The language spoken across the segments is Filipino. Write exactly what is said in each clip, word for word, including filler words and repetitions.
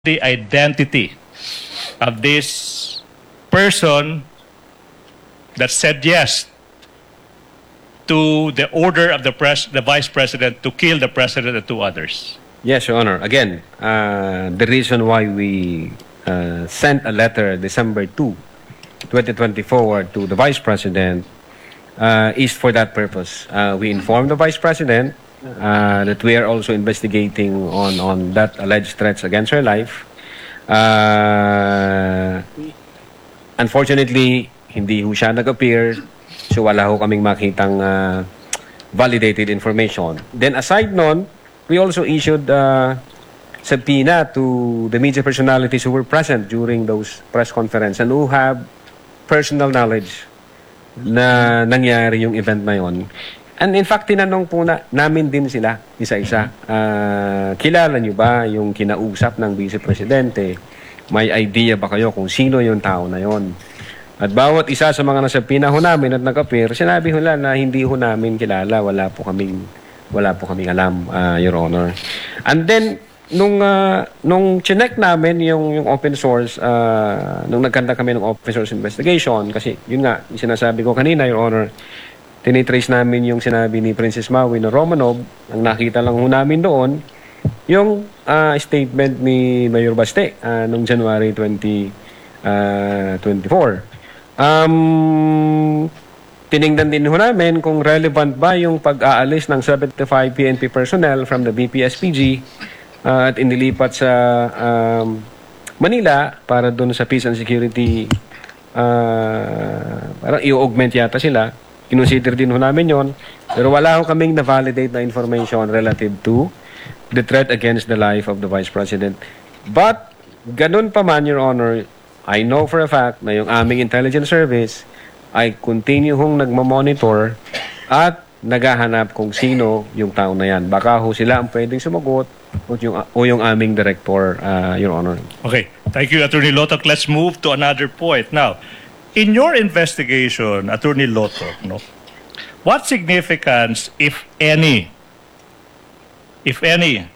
the identity of this person that said yes to the order of the pres the vice president to kill the president and two others. Yes, Your Honor. Again, uh, the reason why we uh, sent a letter December second, twenty twenty-four to the Vice President uh, is for that purpose. Uh, we informed the Vice President uh, that we are also investigating on, on that alleged threats against her life. Uh, unfortunately, hindi ho siya nag-appear, so wala ho kaming makitang uh, validated information. Then aside nun, we also issued uh, subpoena to the media personalities who were present during those press conference and who have personal knowledge na nangyari yung event na yon. And in fact, tinanong po na, namin din sila isa-isa. Uh, kilala nyo ba yung kinausap ng Vice Presidente? May idea ba kayo kung sino yung tao na yon? At bawat isa sa mga nasabina ho namin at nag-appear, sinabi ho na hindi ho namin kilala, wala po kaming wala po kaming alam, uh, Your Honor. And then nung uh, nung chinek namin yung yung open source, uh, nung nagkanta kami ng open source investigation, kasi yun nga, yung sinasabi ko kanina, Your Honor, tinitrace namin yung sinabi ni Princess Maui na Romanov. Ang nakita lang ho namin doon, yung uh, statement ni Mayor Baste uh, noong January twenty twenty-four. Um, tiningnan din ho namin kung relevant ba yung pag-aalis ng seventy-five P N P personnel from the B P S P G uh, at inilipat sa um, Manila para doon sa peace and security, uh, parang i-augment yata sila. Kinonsider din ho namin yon, pero wala ho kaming na-validate na information relative to the threat against the life of the Vice President. But, ganun pa man, Your Honor, I know for a fact na yung aming intelligence service ay continue hong nagmamonitor at naghahanap kung sino yung tao na yan. Baka ho sila ang pwedeng sumagot o yung, o yung aming director, uh, Your Honor. Okay. Thank you, Attorney Lotoc. Let's move to another point. Now, in your investigation, Attorney Lotoc, no, what significance, if any, if any,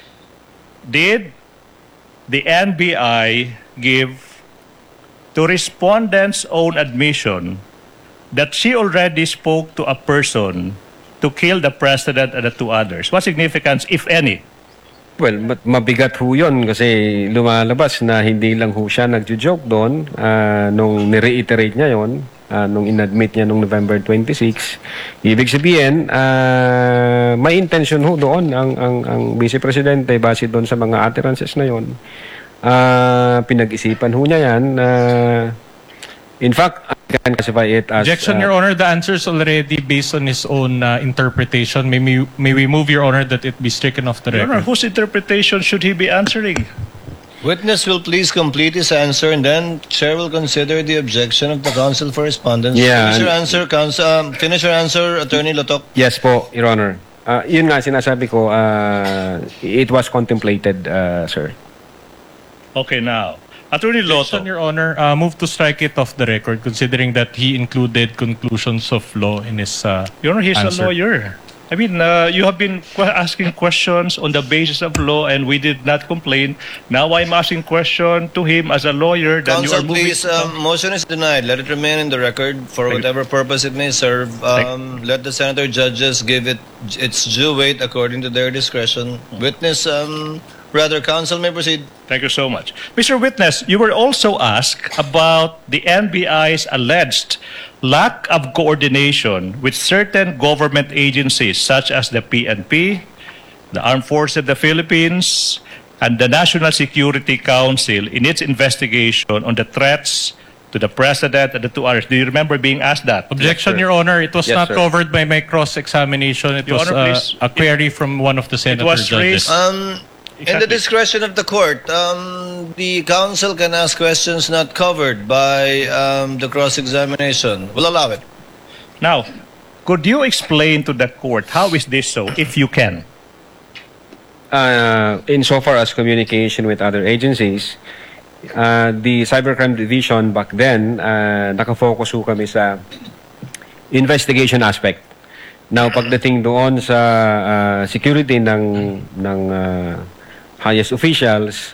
did the N B I give to respondent's own admission that she already spoke to a person to kill the president and the two others? What significance, if any? Well, mabigat ho yun kasi lumalabas na hindi lang ho siya nagjo-joke doon uh, nung nireiterate niya yun, uh, nung inadmit niya nung November twenty-sixth. Ibig sabihin, uh, may intention ho doon ang, ang, ang Vice Presidente base doon sa mga utterances na yun. Uh, pinag-isipan ho niya yan. Uh, in fact, I can classify it as... Objection, uh, Your Honor. The answer is already based on his own uh, interpretation. May, we, may we move, Your Honor, that it be stricken off the record? Your Honor, whose interpretation should he be answering? Witness will please complete his answer and then Chair will consider the objection of the counsel for respondents. Yeah, finish your answer, counsel, um, finish your answer, Attorney Lotoc. Yes po, Your Honor. Uh, yun nga, sinasabi ko, uh, it was contemplated, uh, sir. Okay, now, Attorney Lotoc. Your Honor, uh, move to strike it off the record, considering that he included conclusions of law in his uh, Your Honor, he's answer. a lawyer. I mean, uh, you have been qu asking questions on the basis of law, and we did not complain. Now I'm asking question to him as a lawyer. Then Counsel, you are moving. please, um, motion is denied. Let it remain in the record for Thank whatever purpose it may serve. Um, let the senator judges give it its due weight according to their discretion. Witness, um, rather, counsel may proceed. Thank you so much. Mister Witness, you were also asked about the N B I's alleged lack of coordination with certain government agencies such as the P N P, the Armed Forces of the Philippines, and the National Security Council in its investigation on the threats to the President and the two others. Do you remember being asked that? Objection, Yes, Your Honor. It was Yes, not sir. covered by my cross-examination. It Your was Honor, uh, please. a query from one of the senator was judges. raised- Um, in the Exactly. discretion of the court, um, the counsel can ask questions not covered by um, the cross-examination. We'll allow it. Now, could you explain to the court how is this so, if you can? Uh, insofar as communication with other agencies, uh, the Cybercrime Division back then, uh, nakafocus ho kami sa investigation aspect. Now, pagdating doon sa uh, security ng, ng uh, highest officials,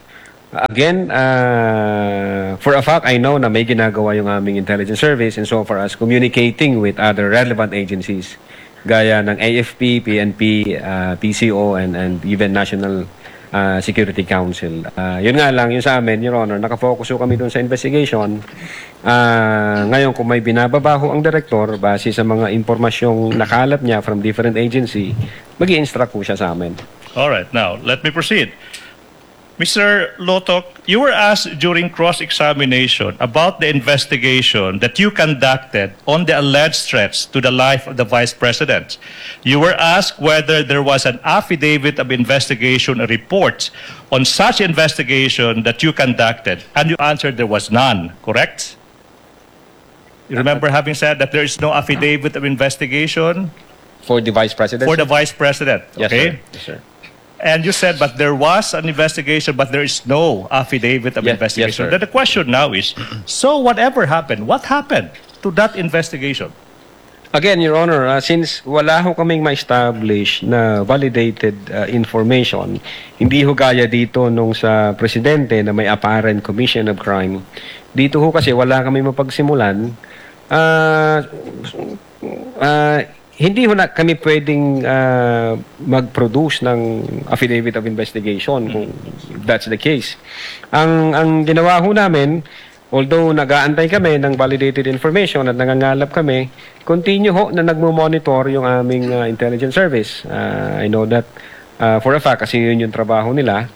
Again, uh, for a fact, I know na may ginagawa yung aming intelligence service in so far as communicating with other relevant agencies gaya ng A F P, P N P, uh, P C O, and, and even National uh, Security Council. Uh, yun nga lang, yun sa amin, Your Honor, nakafocus ho kami dun sa investigation. Uh, ngayon, kung may binababaho ang direktor base sa mga impormasyong nakalap niya from different agency, mag-i-instruct po siya sa amin. All right, now, let me proceed. Mister Lotok, you were asked during cross-examination about the investigation that you conducted on the alleged threats to the life of the Vice President. You were asked whether there was an affidavit of investigation or report on such investigation that you conducted, and you answered there was none, correct? You remember having said that there is no affidavit of investigation For the Vice President? for the Vice President, Yes, okay? sir. Yes, sir. And you said, but there was an investigation, but there is no affidavit of Yes- yes, investigation. sir. Then the question now is, so whatever happened, what happened to that investigation? Again, Your Honor, uh, since wala ho kaming ma-establish na validated uh, information, hindi ho gaya dito nung sa presidente na may apparent commission of crime, dito ho kasi wala kami mapagsimulan, uh, uh, hindi ho na kami pwedeng uh, mag-produce ng affidavit of investigation kung that's the case. Ang ang ginawa ho namin, although nag-aantay kami ng validated information at nangangalap kami, continue ho na nagmo-monitor yung aming uh, intelligence service. Uh, I know that uh, for a fact kasi yun yung trabaho nila.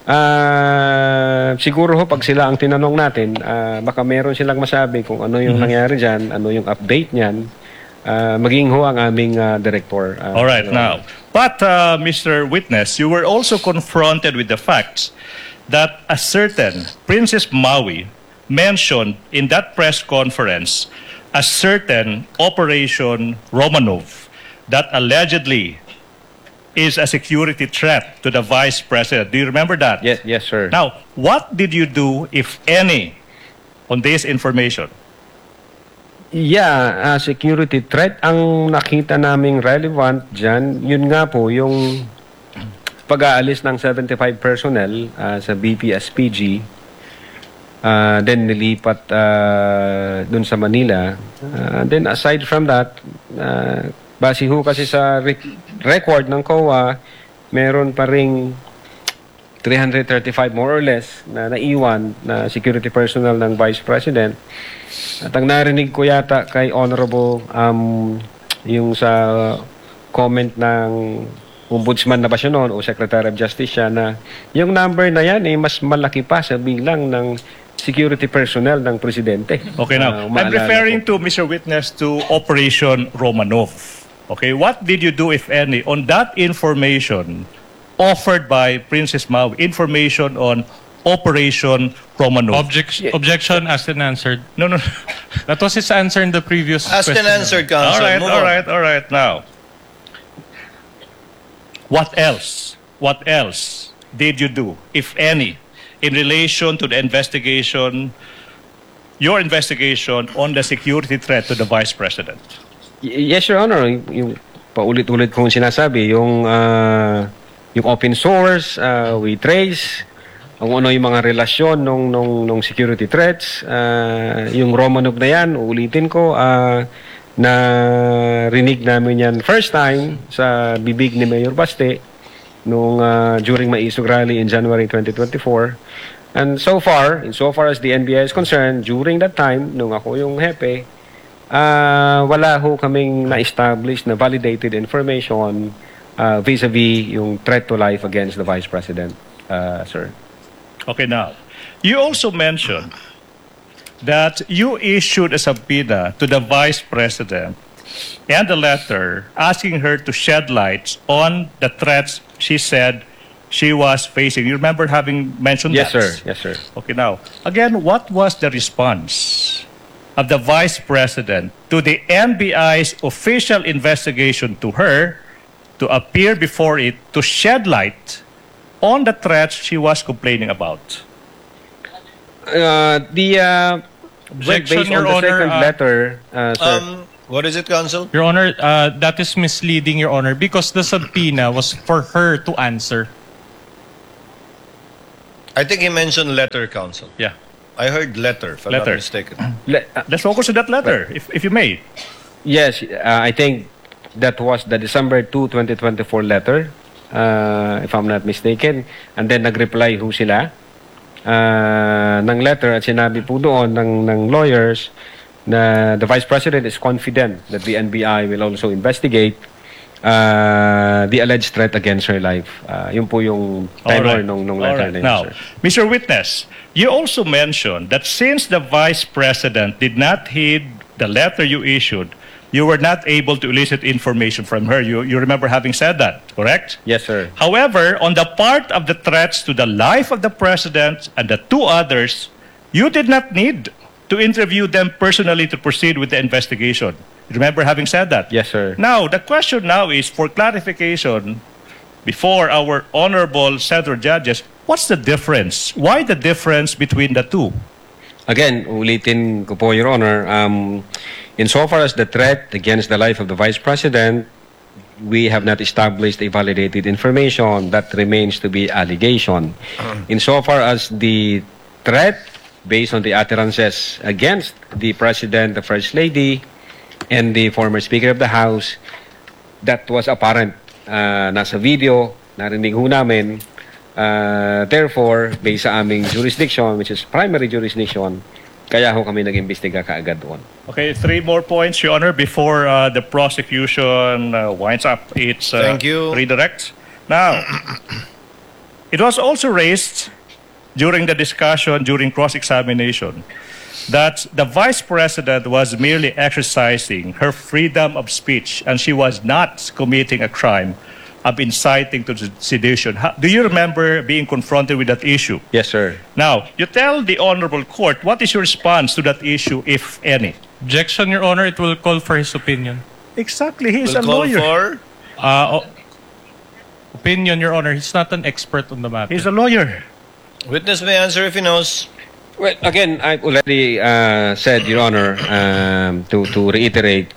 Uh, siguro ho pag sila ang tinanong natin, uh, baka meron silang masabi kung ano yung nangyari dyan, ano yung update niyan. Uh, maging ho ang aming uh, director. Uh, All right, Your now. Honor. But, uh, Mister Witness, you were also confronted with the facts that a certain Princess Maui mentioned in that press conference a certain Operation Romanov that allegedly is a security threat to the Vice President. Do you remember that? Yes, yes, sir. Now, what did you do, if any, on this information? Yeah, uh, security threat. Ang nakita naming relevant dyan, yun nga po, yung pag-aalis ng seventy-five personnel uh, sa B P S P G, uh, then nilipat uh, dun sa Manila. Uh, then aside from that, uh, base ho kasi sa rec- record ng C O A, meron pa ring three hundred thirty-five more or less na naiwan na security personnel ng Vice President. At ang narinig ko yata kay Honorable um, yung sa comment ng Ombudsman na ba siya noon o Secretary of Justice siya na yung number na yan eh, mas malaki pa sa bilang ng security personnel ng Presidente. Okay, now, Uh, I'm maalala referring ko. to, Mister Witness, to Operation Romanov. Okay, what did you do, if any, on that information offered by Princess Maui, information on Operation Romanov? Object, objection asked and answered. No, no. That was his answer in the previous Asked question. and answered, All Counsel. right, Move all on. right, all right. Now, what else? What else did you do, if any, in relation to the investigation, your investigation on the security threat to the Vice President? Y- Yes, Your Honor. Yung, yung paulit-ulit kong sinasabi, yung, uh, yung open source, uh, we trace, kung ano yung mga relasyon nung, nung, nung security threats, uh, yung Romanov na yan, uulitin ko, uh, na rinig namin yan first time sa bibig ni Mayor Baste nung uh, during Maisog Rally in January twenty twenty-four. And so far, in so far as the N B I is concerned, during that time, nung ako yung hepe, uh, wala ho kaming na-establish na validated information uh, vis-a-vis yung threat to life against the Vice President, uh, sir. Okay, now, you also mentioned that you issued a subpoena to the Vice President and a letter asking her to shed light on the threats she said she was facing. You remember having mentioned Yes, that? sir. Yes, sir. Okay, now, again, what was the response of the Vice President to the N B I's official investigation to her to appear before it to shed light on the threats she was complaining about? Uh, the uh, Objection, based on Your the Honor, second uh, letter, uh, sir. Um, what is it, Counsel? Your Honor, uh, that is misleading, Your Honor, because the subpoena was for her to answer. I think he mentioned letter, counsel. Yeah. I heard letter, if I'm Letter. not mistaken. Le- uh, Let's focus on that letter, if, if you may. yes, uh, I think that was the December second, twenty twenty-four letter, uh, if I'm not mistaken. And then nag-reply ho sila uh, ng letter at sinabi po doon ng, ng lawyers na the Vice President is confident that the N B I will also investigate uh, the alleged threat against her life. Uh, yun po yung tenor Alright. nung, nung letter Alright. na yun, Now, sir. Mister Witness, you also mentioned that since the Vice President did not heed the letter you issued, you were not able to elicit information from her. You, you remember having said that, correct? Yes, sir. However, on the part of the threats to the life of the President and the two others, you did not need to interview them personally to proceed with the investigation. You remember having said that? Yes, sir. Now, the question now is for clarification before our honorable senator judges, what's the difference? Why the difference between the two? Again, ulitin ko po, Your Honor, um, insofar as the threat against the life of the Vice President, we have not established a validated information. That remains to be allegation. Insofar as the threat based on the utterances against the President, the First Lady, and the former Speaker of the House, that was apparent. Uh, nasa video, narinig ho namin. Uh, therefore, based sa aming jurisdiction, which is primary jurisdiction, kaya ho kami nag-imbestiga kaagad doon. Okay, three more points, Your Honor, before uh, the prosecution uh, winds up its uh, Thank you. redirect. Now, it was also raised during the discussion, during cross-examination, that the Vice President was merely exercising her freedom of speech and she was not committing a crime of inciting to sedition. How, do you remember being confronted with that issue? Yes, sir. Now, you tell the Honorable Court, what is your response to that issue, if any? Objection, Your Honor. It will call for his opinion. Exactly, he is We'll a call lawyer. for... Uh, o- opinion, Your Honor. He's not an expert on the matter. He's a lawyer. Witness may answer if he knows. Well, again, I've already uh, said, Your Honor, um, to, to reiterate,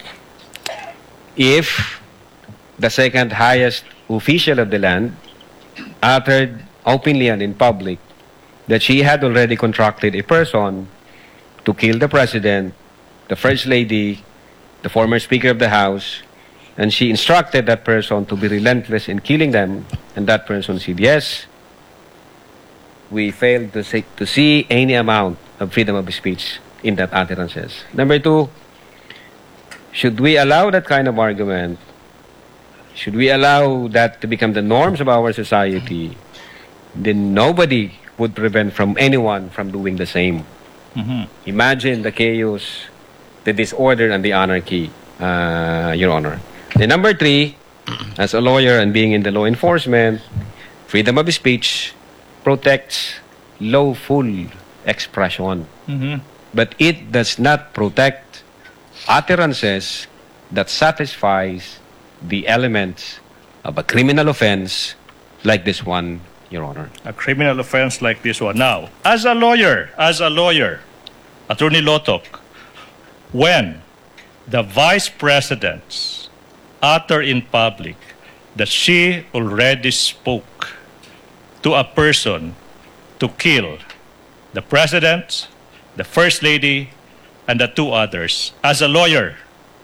if the second highest official of the land uttered openly and in public that she had already contracted a person to kill the President, the First Lady, the former Speaker of the House, and she instructed that person to be relentless in killing them, and that person said yes, we failed to, say, to see any amount of freedom of speech in that utterances. Number two, should we allow that kind of argument? Should we allow that to become the norms of our society? Then nobody would prevent from anyone from doing the same. Mhm. Imagine the chaos, the disorder, and the anarchy, uh, Your Honor. Then number three, as a lawyer and being in the law enforcement, freedom of speech protects lawful expression. Mhm. But it does not protect utterances that satisfies the elements of a criminal offense like this one, Your Honor. A criminal offense like this one. Now, as a lawyer, as a lawyer, Attorney Lotok, when the Vice President utter in public that she already spoke to a person to kill the President, the First Lady, and the two others, as a lawyer,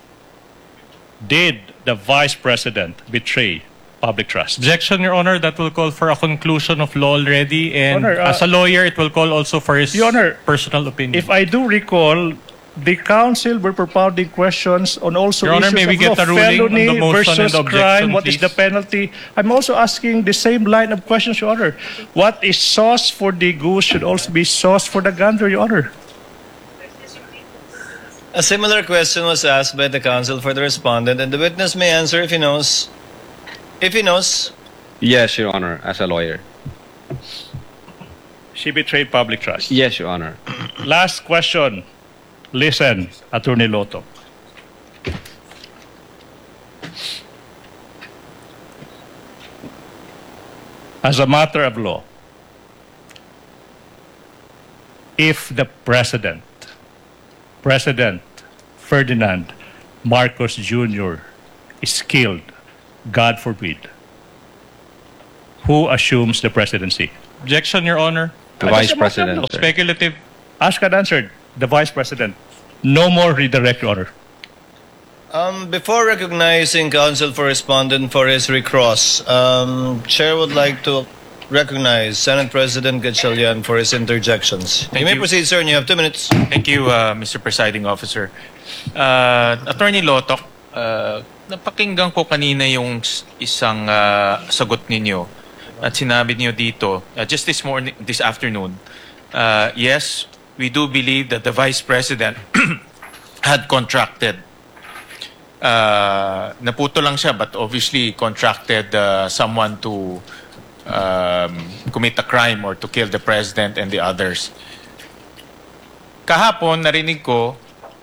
did the Vice President betray public trust? Objection, Your Honor. That will call for a conclusion of law already. And Honor, uh, as a lawyer, it will call also for his Your Honor, personal opinion. If I do recall, the council were propounding questions on also Your Honor, issues may we of get law, a ruling on the felony motion versus and the objection, crime, what is please? the penalty? I'm also asking the same line of questions, Your Honor. What is sauce for the goose should also be sauce for the gander, Your Honor. A similar question was asked by the counsel for the respondent, and the witness may answer if he knows. If he knows, Yes, Your Honor, as a lawyer. She betrayed public trust. Yes, Your Honor. Last question. Listen, Attorney Loto. As a matter of law, if the President, President Ferdinand Marcos Junior is killed, God forbid, who assumes the presidency? Objection, Your Honor. The Ah, Vice basta mo- President, no. sir. Speculative. Asked and answered. The Vice President. No more redirect, Your Honor. Um, before recognizing counsel for respondent for his recross, um, Chair would like to recognize Senate President Gatchalian for his interjections. Thank you may you. proceed, sir, and you have two minutes. Thank you, uh, Mister Presiding Officer. Uh, Attorney Lotok, uh, napakinggan ko kanina yung s- isang uh, sagot ninyo at sinabi niyo dito, uh, just this morning, this afternoon, uh, yes, we do believe that the Vice President had contracted. Uh, naputo lang siya, but obviously contracted uh, someone to um, commit a crime or to kill the President and the others. Kahapon, narinig ko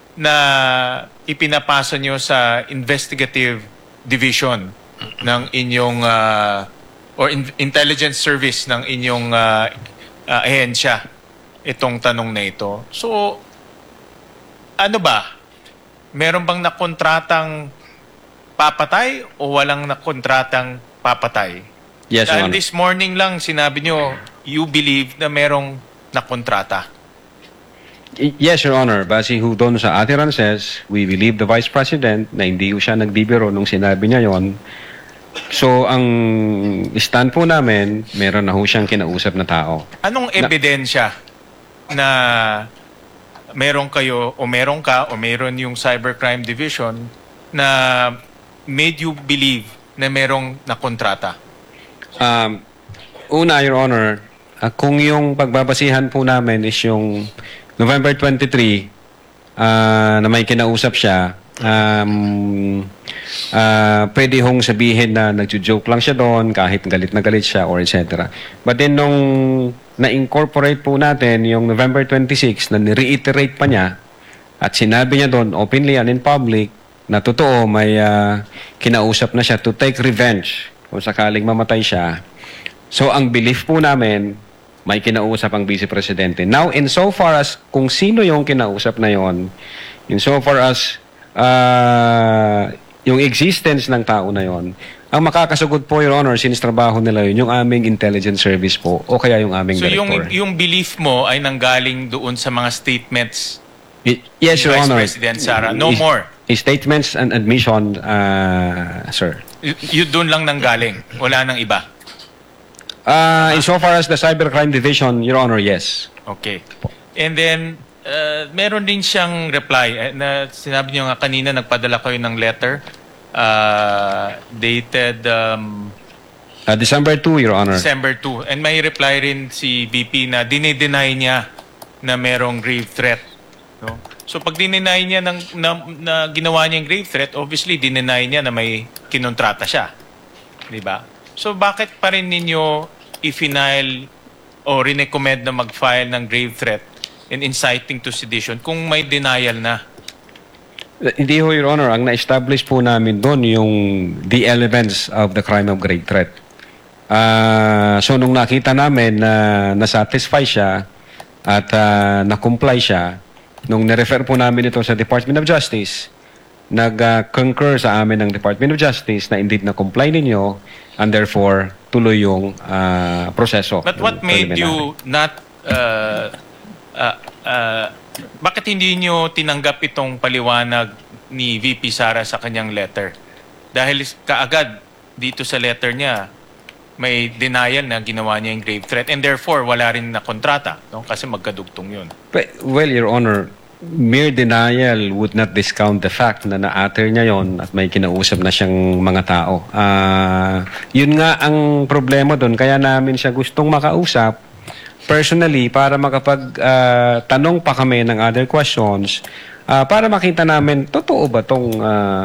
na ipinapasa nyo sa investigative division ng inyong uh, or in- intelligence service ng inyong uh, uh, ahensya itong tanong na ito. So, ano ba? Meron bang nakontratang papatay o walang nakontratang papatay? Yes, Your Dahil Honor. this morning lang sinabi nyo, you believe na merong nakontrata. Y- Yes, Your Honor. Base ho doon sa utterances, we believe the Vice President na hindi ho siya nagbibiro nung sinabi niya yon. So, ang stand po namin, meron na ho siyang kinausap na tao. Anong ebidensya na meron kayo o meron ka o meron yung Cybercrime Division na made you believe na merong nakontrata? Um, una, Your Honor, ah, kung yung pagbabasihan po namin is yung November twenty-three ah, na may kinausap siya, um, ah, pwede hong sabihin na nagjo-joke lang siya doon kahit galit na galit siya or et cetera. But then nung na-incorporate po natin yung November twenty-six na ni-reiterate pa niya at sinabi niya doon openly and in public na totoo may ah, kinausap na siya to take revenge kung sakaling mamatay siya. So ang belief po namin may kinausap ang Vice Presidente. Now, in so far as kung sino yung kinausap na yon, in so far as ah, yung existence ng tao na yon, ang makakasagot po, Your Honor, since trabaho nila yun, yung aming intelligence service po o kaya yung aming So director. yung yung belief mo ay nanggaling doon sa mga statements Y- yes, ni Your Vice Honor. President Sara. No Is- more. is statements and admission, ah, sir. Y- yun doon lang nanggaling. Wala nang iba. Uh, in so far as the Cybercrime Division, Your Honor, yes. Okay. And then, uh, meron din siyang reply. Eh, na sinabi niyo nga kanina, nagpadala kayo ng letter uh, dated um, Uh, December second, Your Honor. December second. And may reply rin si V P na dinideny niya na merong grave threat. No? So pag dineny niya ng, na, na ginawa niya yung grave threat, obviously dineny niya na may kinontrata siya. Di ba? So bakit pa rin ninyo i-file o rinecommend na mag-file ng grave threat and inciting to sedition kung may denial na? Uh, Hindi ho, Your Honor. Ang na-establish po namin doon yung the elements of the crime of grave threat. Ah, so nung nakita namin na nasatisfy siya at ah, na-comply siya, nung nirefer po namin ito sa Department of Justice, nag-concur sa amin ng Department of Justice na indeed na-comply ninyo and therefore tuloy yung ah, proseso. But what yung made preliminary. you not uh, uh, uh, bakit hindi nyo tinanggap itong paliwanag ni V P Sara sa kanyang letter? Dahil kaagad dito sa letter niya may denial na ginawa niya yung grave threat and therefore wala rin na kontrata, no? Kasi magkadugtong yun. But, well, Your Honor, mere denial would not discount the fact na na-utter niya yon at may kinausap na siyang mga tao. Ah, yun nga ang problema doon. Kaya namin siya gustong makausap personally para makapag-tanong pa kami ng other questions ah, para makita namin, totoo ba itong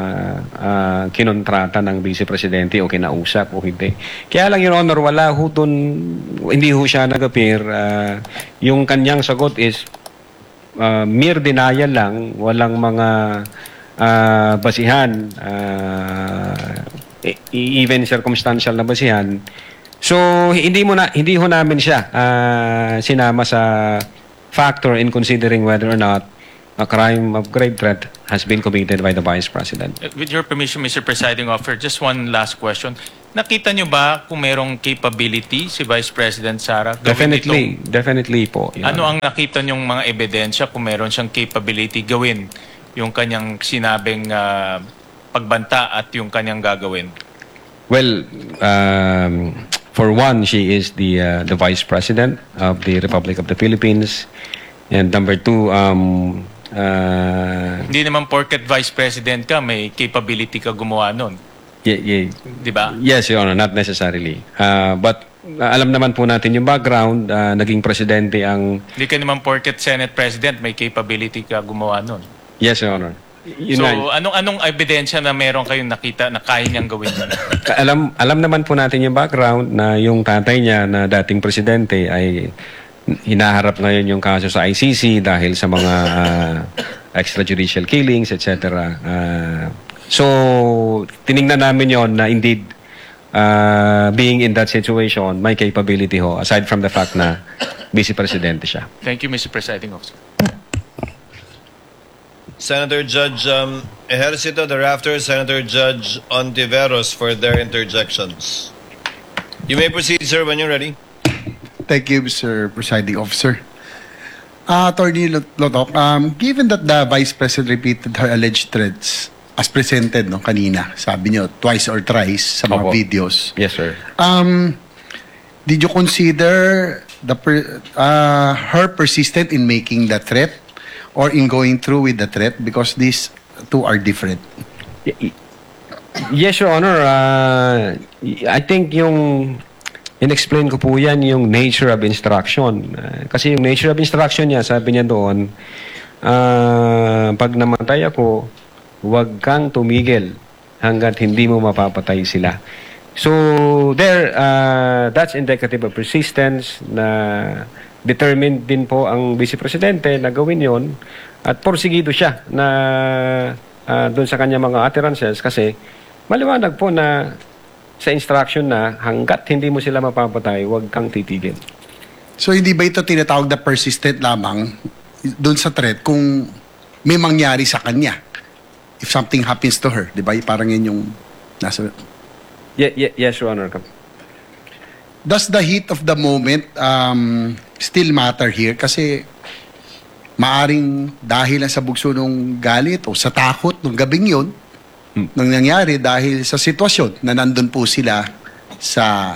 kinontrata ng Vice Presidente o kinausap o hindi. Kaya lang, Your Honor, wala ho doon, hindi ho siya nag-appear. Ah, yung kanyang sagot is uh, mere denial lang, walang mga uh, basihan, uh, even circumstantial na basihan. So hindi mo na hindi ho namin siya uh, sinama sa factor in considering whether or not a crime of grave threat has been committed by the Vice President. Uh, With your permission, Mister Presiding Officer, just one last question. nakita nyo ba kung merong capability si Vice President Sara? gawin Definitely, itong- definitely po. Your Ano Honor. ang nakita nyong mga ebidensya kung meron siyang capability gawin yung kanyang sinabing ah, pagbanta at yung kanyang gagawin? Well, um, for one, she is the uh, the Vice President of the Republic of the Philippines, and number two, um, uh, Hindi naman porket Vice President ka, may capability ka gumawa nun. ye- ye- Di ba? yes, Your Honor, not necessarily. Uh, but uh, alam naman po natin yung background. Uh, naging presidente ang Hindi ka naman porket Senate President, may capability ka gumawa nun. yes, Your Honor. Yun So, nga. anong anong ebidensya na meron kayong nakita na kaya niyang gawin yun? alam alam naman po natin yung background na yung tatay niya na dating presidente ay hinaharap ngayon yung kaso sa I C C dahil sa mga uh, extrajudicial killings, et cetera. Uh, so, tiningnan namin yon na indeed uh, being in that situation, may capability ho, aside from the fact na vice presidente siya. Thank you, Mister Presiding Officer. Senator Judge um, Ejercito, thereafter Senator Judge Ontiveros for their interjections. You may proceed, sir, when you're ready. Thank you, Mister Presiding Officer. Uh, Attorney Lot- Lotok, um, given that the Vice President repeated her alleged threats as presented no, kanina, sabi niyo, twice or thrice sa mga Opo. videos, Yes, sir. um, did you consider the per, uh, her persistent in making the threat or in going through with the threat? Because these two are different. Y- y- Yes, Your Honor. Uh, y- I think yung in-explain ko po yan yung nature of instruction. Uh, kasi yung nature of instruction niya, sabi niya doon, uh, pag namatay ako, huwag kang tumigil hanggat hindi mo mapapatay sila. So, there, uh, that's indicative of persistence na determined din po ang Vice Presidente na gawin yon at porsigido siya na uh, doon sa kanya mga utterances kasi maliwanag po na sa instruction na hanggat hindi mo sila mapapatay, huwag kang titigil. So hindi ba ito tinatawag na persistent lamang doon sa threat kung may mangyari sa kanya? If something happens to her, di ba? Parang yun yung nasa... Ye- ye- yes, Your Honor. Does the heat of the moment um, still matter here? Kasi maaring dahil lang sa bugso ng galit o sa takot ng gabing yun, Hmm. nang nangyari dahil sa sitwasyon na nandun po sila sa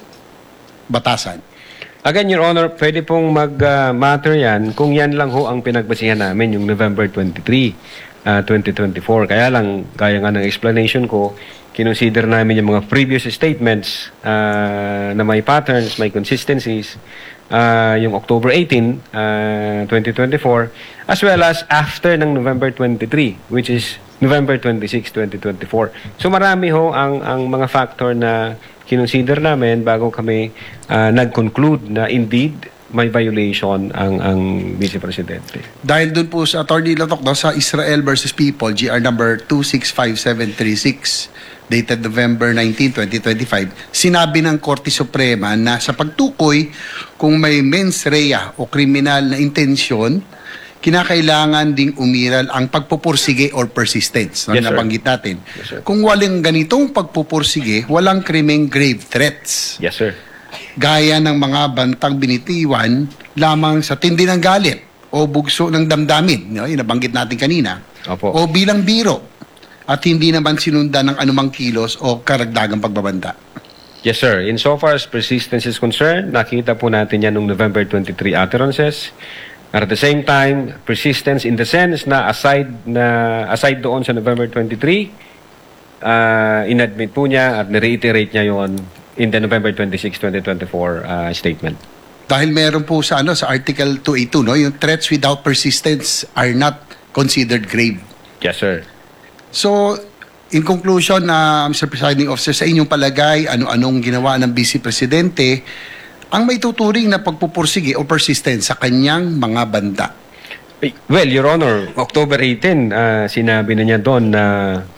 batasan. Again, Your Honor, pwede pong mag-matter yan kung yan lang ho ang pinagbasihan namin, yung November twenty-third, uh, twenty twenty-four. Kaya lang, kaya nga ng explanation ko, kinonsider namin yung mga previous statements uh, na may patterns, may consistencies, uh, yung October eighteenth, uh, twenty twenty-four, as well as after ng November twenty-third, which is November twenty-sixth, twenty twenty-four. So marami ho ang, ang mga factor na kinonsider namin bago kami uh, nag-conclude na indeed may violation ang ang Vice Presidente. Dahil dun po sa Attorney Lotok, no, sa Israel versus People, G R number two six five seven three six, dated November nineteenth, twenty twenty-five, sinabi ng Korte Suprema na sa pagtukoy kung may mens rea o kriminal na intensyon, kinakailangan ding umiral ang pagpupursige or persistence. No, Yes, sir. nabanggit natin. Yes, sir. Kung walang ganitong pagpupursige, walang krimeng grave threats. Yes, sir. Gaya ng mga bantang binitiwan lamang sa tindi ng galit o bugso ng damdamin, no, yung nabanggit natin kanina, Opo. o bilang biro at hindi naman sinundan ng anumang kilos o karagdagang pagbabanta. Yes, sir. In so far as persistence is concerned, nakita po natin yan noong November twenty-third utterances. At the same time, persistence in the sense na aside na aside doon sa November twenty-third, uh, inadmit po niya at na-reiterate niya yon in the November twenty-sixth, twenty twenty-four uh, statement. Dahil meron po sa ano sa Article two eighty-two, no, yung threats without persistence are not considered grave. Yes, sir. So, in conclusion, na uh, Mister Presiding Officer, sa inyong palagay, ano-anong ginawa ng Vice Presidente ang may tuturing na pagpupursige o persistence sa kanyang mga banta? Eh, Well, Your Honor, October eighteenth, uh, sinabi na niya doon na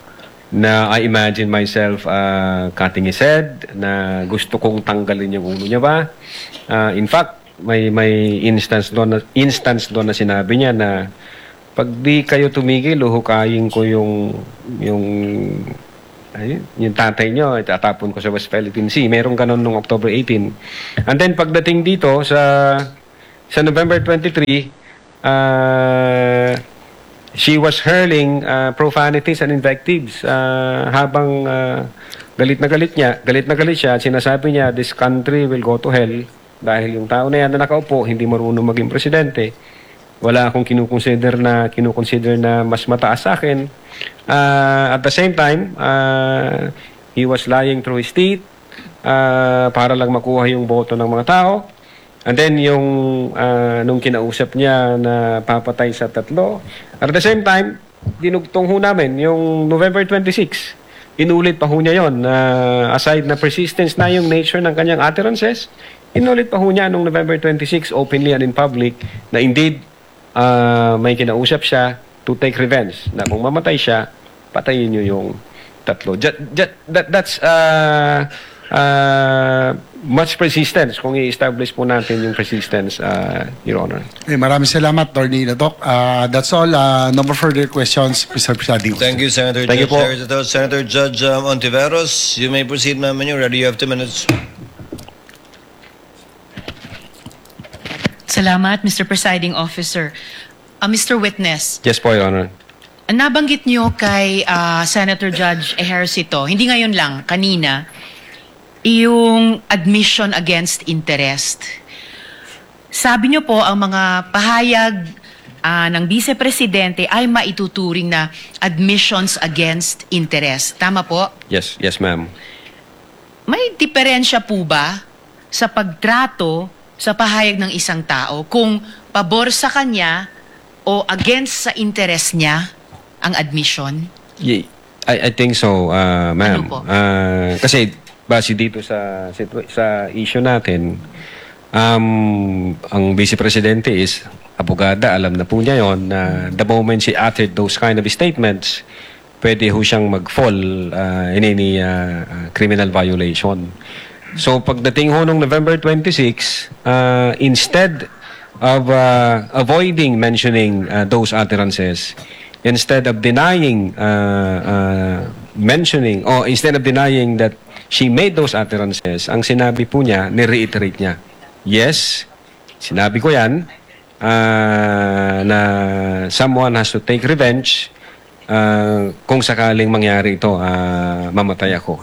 na I imagine myself uh, cutting his head, na gusto kong tanggalin yung ulo niya ba. Uh, in fact, may may instance doon na, instance doon na sinabi niya na pag di kayo tumigil, uhukayin ko yung yung ay, yung tatay nyo, itatapon ko sa West Philippine Sea. Meron ganun nung October eighteen. And then pagdating dito sa sa November twenty-three, uh, she was hurling uh, profanities and invectives uh, habang uh, galit na galit niya, galit na galit siya, sinasabi niya, this country will go to hell dahil yung tao na yan na nakaupo, hindi marunong maging presidente. Wala akong kinukonsider na kinukonsider na mas mataas sa akin. Uh, at the same time, uh, he was lying through his teeth uh, para lang makuha yung boto ng mga tao. And then yung uh, nung kinausap niya na papatay sa tatlo. At the same time, dinugtong ho namin yung November twenty-six. Inulit pa ho niya yun. Uh, aside na persistence na yung nature ng kanyang utterances, inulit pa ho niya nung November twenty-six openly and in public na indeed uh, may kinausap siya to take revenge. Na kung mamatay siya, patayin niyo yung tatlo. Just, just, that, that's uh, uh, much persistence kung i-establish po natin yung persistence, uh, Your Honor. Eh, maraming salamat, Attorney Latok. Uh, that's all. Uh, no more further questions, Mister Presiding. Thank you, Senator Thank you Judge po. Harry. Senator Judge um, Ontiveros, you may proceed, ma'am, when you're ready. You have two minutes. Salamat, Mister Presiding Officer. Uh, Mister Witness, Yes po, Your Honor. nabanggit niyo kay uh, Senator Judge Ejercito, hindi ngayon lang, kanina, yung admission against interest. Sabi niyo po, ang mga pahayag uh, ng Vice Presidente ay maituturing na admissions against interest. Tama po? Yes, yes ma'am. May diferensya po ba sa pagtrato sa pahayag ng isang tao kung pabor sa kanya o against sa interest niya ang admission? Ye- I, I think so, uh, ma'am. Ano po? Uh, kasi base dito sa situ- sa issue natin, um, ang Vice Presidente is abogada, alam na po niya yon na the moment she uttered those kind of statements, pwede ho siyang mag-fall uh, in any uh, uh, criminal violation. So pagdating ho nung November twenty-six, uh, instead of uh, avoiding mentioning uh, those utterances, instead of denying uh, uh, mentioning or instead of denying that she made those utterances, ang sinabi po niya, ni-reiterate niya, yes, sinabi ko yan, uh, na someone has to take revenge uh, kung sakaling mangyari ito, uh, mamatay ako.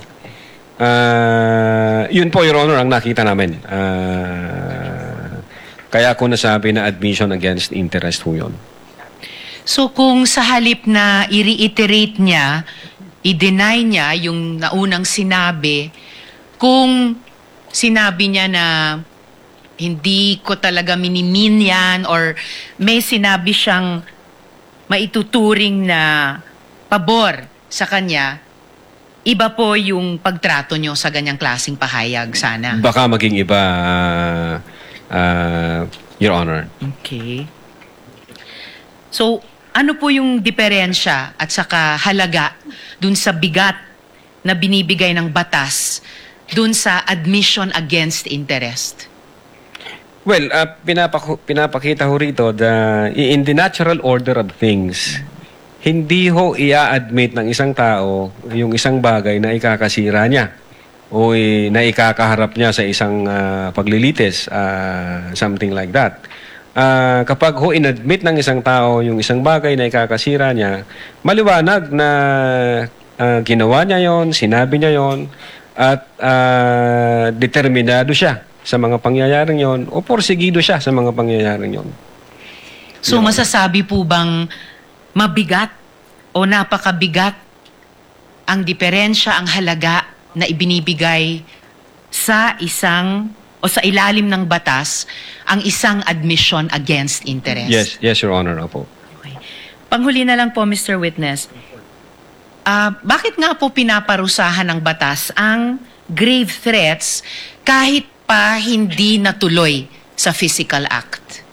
Uh, yun po, Your Honor, ang nakita namin. Uh, kaya ako nasabi na admission against interest po yun. So kung sa halip na i-reiterate niya, i-deny niya yung naunang sinabi, kung sinabi niya na hindi ko talaga minimin yan or may sinabi siyang maituturing na pabor sa kanya, iba po yung pagtrato niyo sa ganyang klaseng pahayag sana. Baka maging iba, uh, uh, Your Honor. Okay. So, ano po yung diferensya at saka halaga dun sa bigat na binibigay ng batas dun sa admission against interest? Well, uh, pinapak- pinapakita ho rito the, in the natural order of things, hindi ho ia-admit ng isang tao yung isang bagay na ikakasira niya o eh, na ikakaharap niya sa isang uh, paglilitis, uh, something like that. Uh, kapag ho inadmit ng isang tao yung isang bagay na ikakasira niya, maliwanag na uh, ginawa niya yon, sinabi niya yon, at uh, determinado siya sa mga pangyayaring yon o porsigido siya sa mga pangyayaring yon. So, masasabi po bang mabigat o napakabigat ang diferensya, ang halaga na ibinibigay sa isang o sa ilalim ng batas ang isang admission against interest? Yes, yes, Your Honor. Opo. Okay. Panghuli na lang po, Mister Witness. Uh, bakit nga po pinaparusahan ng batas ang grave threats kahit pa hindi natuloy sa physical act?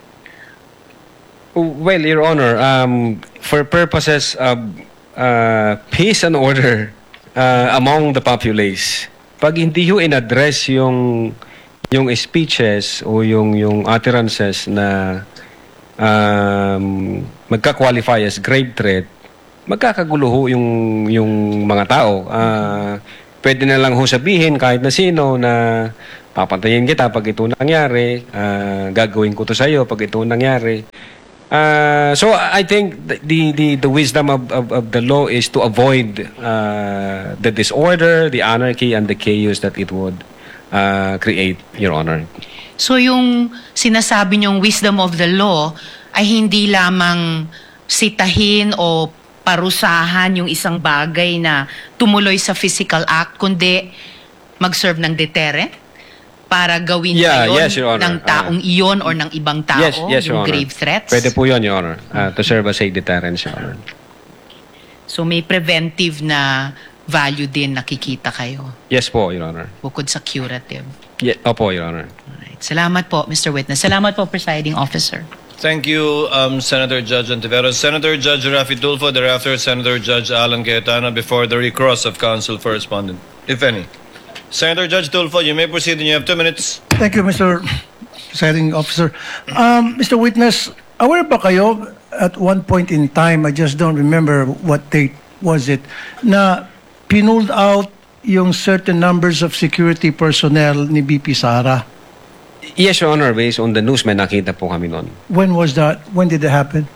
Well, Your Honor, um, for purposes of uh, peace and order uh, among the populace, pag hindi ho in-address yung yung speeches o yung yung utterances na um, magka-qualify as grave threat, magkakagulo ho yung, yung mga tao. Ah, pwede na lang ho sabihin kahit na sino na papatayin kita pag ito nangyari, ah, gagawin ko to sa'yo pag ito nangyari. Uh, so I think the the the wisdom of, of, of the law is to avoid uh, the disorder, the anarchy, and the chaos that it would uh, create, Your Honor. So yung sinasabi niyong wisdom of the law ay hindi lamang sitahin o parusahan yung isang bagay na tumuloy sa physical act, kundi mag-serve ng deterrent para gawin Yeah, yun yes, Your Honor. ng taong iyon or ng ibang tao, Yes, yes, Your yung Honor. grave threats. Pwede po yun, Your Honor, uh, to serve as a deterrent, Your Honor. So may preventive na value din nakikita kayo Yes po, Your Honor. bukod sa curative. Yeah, opo, Your Honor. Alright. Salamat po, Mister Witness. Salamat po, Presiding Officer. Thank you, um, Senator Judge Antiveros. Senator Judge Rafi Tulfo, thereafter Senator Judge Alan Cayetano before the recross of counsel for respondent, if any. Senator Judge Tulfo, you may proceed and you have two minutes. Thank you, Mister Presiding Officer. Um, Mister Witness, aware ba kayo at one point in time, I just don't remember what date was it, na pinulled out yung certain numbers of security personnel ni B P Sara? Yes, Your Honor, based on the news, may nakita po kami noon. When was that? When did it happen?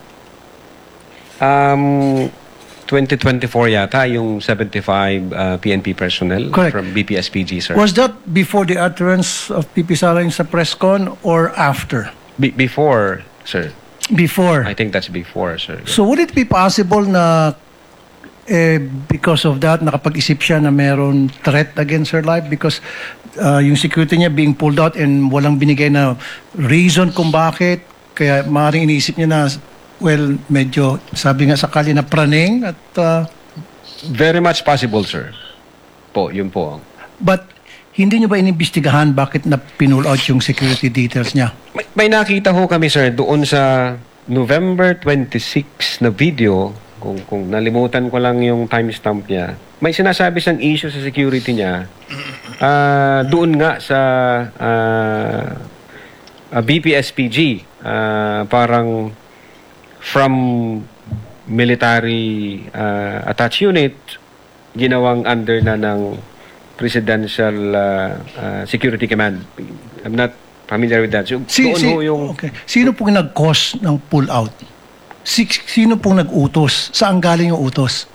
Um, twenty twenty-four yata, yung seventy-five uh, P N P personnel Correct. from B P S P G, sir. Was that before the utterance of B P Sara in sa press con or after? Be- before, sir. Before. I think that's before, sir. So would it be possible na eh, because of that, nakapag-isip siya na meron threat against her life because uh, yung security niya being pulled out and walang binigay na reason kung bakit, kaya maaaring iniisip niya na, well, medyo sabi nga sakali na praning at uh, Very much possible, sir. Po, yun po. but hindi niyo ba inimbestigahan bakit na pinull out yung security details niya? May, may nakita ho kami, sir, doon sa November twenty-sixth na video, kung, kung nalimutan ko lang yung timestamp niya, may sinasabi siyang issue sa security niya, uh, doon nga sa uh, uh, B P S P G, uh, parang from military uh, attached unit, ginawang under na ng Presidential uh, uh, Security Command. I'm not familiar with that. So, Si, doon si, ho yung... okay. Sino pong nag-cause ng pull out? Si, sino pong nag-utos? Saan galing yung utos?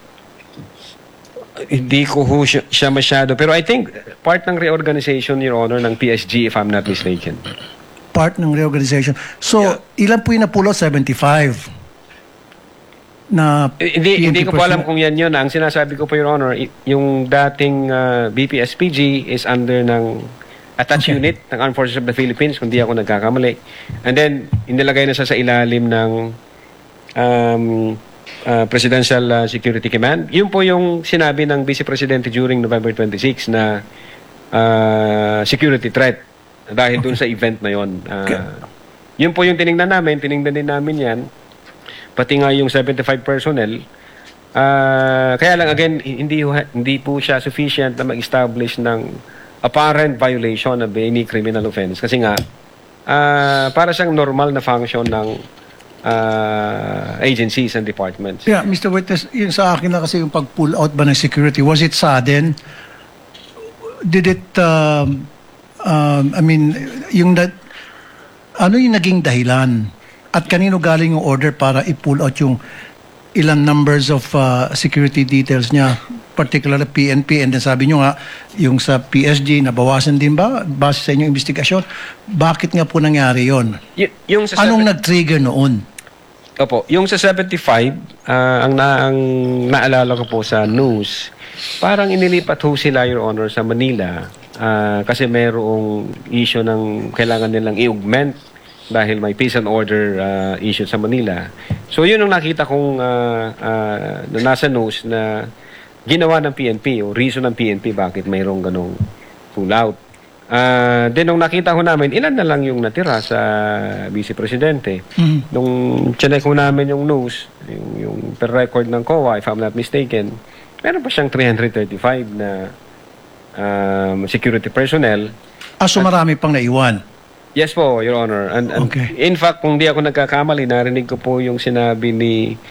Hindi ko ho siya, siya masyado. Pero I think part ng reorganization, Your Honor, ng P S G, if I'm not mistaken. Part ng reorganization. So, ilan po yung na-pull out? seventy-five. Na Eh, Hindi, P N P hindi ko po alam personnel. kung yan yun. Ang sinasabi ko po, Your Honor, i- yung dating uh, B P S P G is under ng attached Okay. unit ng Armed Forces of the Philippines, kung di ako nagkakamali. And then, inilagay na siya sa ilalim ng um, uh, Presidential uh, Security Command. Yun po yung sinabi ng Vice Presidente during November twenty-sixth na uh, security threat dahil dun sa event na yun. Uh, Okay. Yun po yung tiningnan namin. Tiningnan din namin yan. Pati nga yung seventy-five personnel. Ah, kaya lang again, hindi ho- hindi po siya sufficient na mag-establish ng apparent violation of any criminal offense kasi nga ah, para siyang normal na function ng ah, agencies and departments. Yeah, Mister Witness, yun sa akin na kasi yung pag-pull out ba ng security, was it sudden? Did it, um, um, I mean, yung that, ano yung naging dahilan? At kanino galing yung order para i-pull out yung ilang numbers of uh, security details niya, particularly P N P, and then sabi nyo nga, yung sa P S G, nabawasan din ba? Base sa inyong investigasyon, bakit nga po nangyari yon? Y- yung sa Anong seven- nag-trigger noon? Opo, yung sa seventy-five, ah, ang, na, ang naalala ko po sa news, parang inilipat ho sila, Your Honor, sa Manila ah, kasi mayroong issue ng kailangan nilang i-augment dahil may peace and order ah, issue sa Manila. So yun ang nakita kong ah, ah, na nasa news na ginawa ng P N P o reason ng P N P bakit mayroong ganong pull out. Ah, then nung nakita ko namin, ilan na lang yung natira sa Vice Presidente. Nung chinek ko namin yung news, yung, yung per record ng C O A, if I'm not mistaken, meron pa siyang three hundred thirty-five na um, security personnel. Ah, so marami pang naiwan. Yes po, Your Honor. And, and Okay. in fact, kung di ako nagkakamali, narinig ko po yung sinabi ni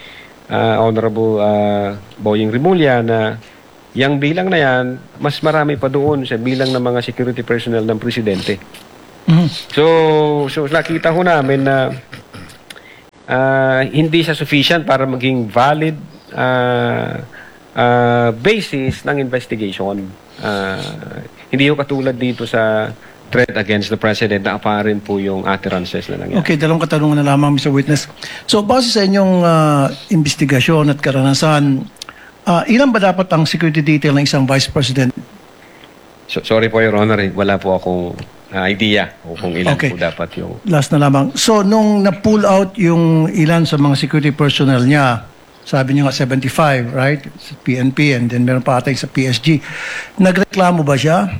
uh, Honorable uh, Boying Rimulya, na yung bilang na yan, mas marami pa doon sa bilang ng mga security personnel ng Presidente. So, so nakita ko namin na uh, hindi siya sufficient para maging valid uh, uh, basis ng investigation. Uh, hindi ko katulad dito sa threat against the President na aparent po yung utterances na nangyari. Okay, dalawang katanungan na lamang, Mister Witness. So, base sa inyong uh, investigasyon at karanasan, uh, ilan ba dapat ang security detail ng isang Vice President? So, sorry po, Your Honor, eh, wala po akong uh, idea kung ilan Okay. po dapat yung... Last na lamang. So, nung na-pull out yung ilan sa mga security personnel niya, sabi niyo nga seventy-five, right? Sa P N P, and then meron pa atay sa P S G. Nagreklamo ba siya?